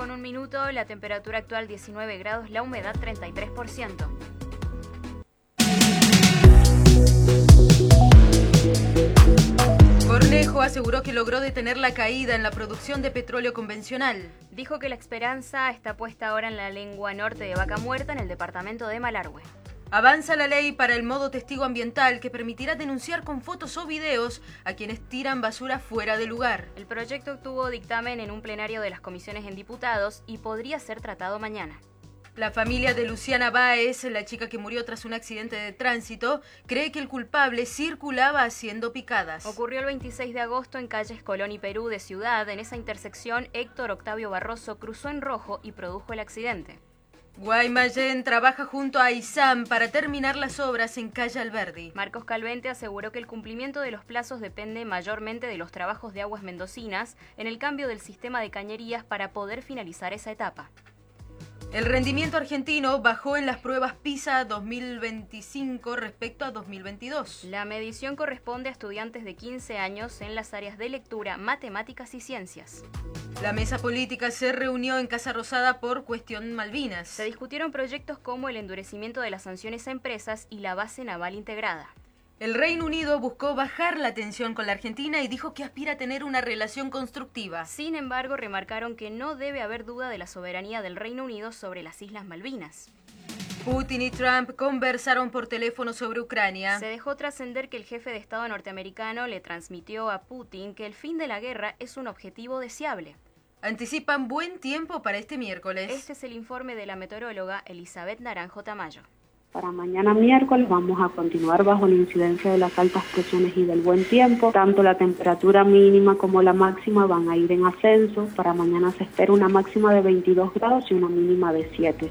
8:01, la temperatura actual 19 grados, la humedad 33%. Cornejo aseguró que logró detener la caída en la producción de petróleo convencional. Dijo que la esperanza está puesta ahora en la lengua norte de Vaca Muerta, en el departamento de Malargüe. Avanza la ley para el modo testigo ambiental que permitirá denunciar con fotos o videos a quienes tiran basura fuera de lugar. El proyecto obtuvo dictamen en un plenario de las comisiones en diputados y podría ser tratado mañana. La familia de Luciana Báez, la chica que murió tras un accidente de tránsito, cree que el culpable circulaba haciendo picadas. Ocurrió el 26 de agosto en calles Colón y Perú de Ciudad. En esa intersección, Héctor Octavio Barroso cruzó en rojo y produjo el accidente. Guaymallén trabaja junto a ISAM para terminar las obras en calle Alberdi. Marcos Calvente aseguró que el cumplimiento de los plazos depende mayormente de los trabajos de Aguas Mendocinas en el cambio del sistema de cañerías para poder finalizar esa etapa. El rendimiento argentino bajó en las pruebas PISA 2025 respecto a 2022. La medición corresponde a estudiantes de 15 años en las áreas de lectura, matemáticas y ciencias. La mesa política se reunió en Casa Rosada por cuestión Malvinas. Se discutieron proyectos como el endurecimiento de las sanciones a empresas y la base naval integrada. El Reino Unido buscó bajar la tensión con la Argentina y dijo que aspira a tener una relación constructiva. Sin embargo, remarcaron que no debe haber duda de la soberanía del Reino Unido sobre las Islas Malvinas. Putin y Trump conversaron por teléfono sobre Ucrania. Se dejó trascender que el jefe de Estado norteamericano le transmitió a Putin que el fin de la guerra es un objetivo deseable. Anticipan buen tiempo para este miércoles. Este es el informe de la meteoróloga Elizabeth Naranjo Tamayo. Para mañana miércoles vamos a continuar bajo la incidencia de las altas presiones y del buen tiempo. Tanto la temperatura mínima como la máxima van a ir en ascenso. Para mañana se espera una máxima de 22 grados y una mínima de 7.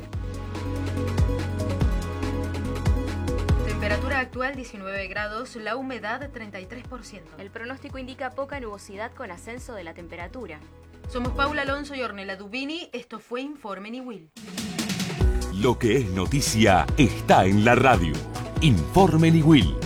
Temperatura actual 19 grados, la humedad 33%. El pronóstico indica poca nubosidad con ascenso de la temperatura. Somos Paula Alonso y Ornella Dubini. Esto fue Informe Niwil. Lo que es noticia está en la radio. Informe Niwil.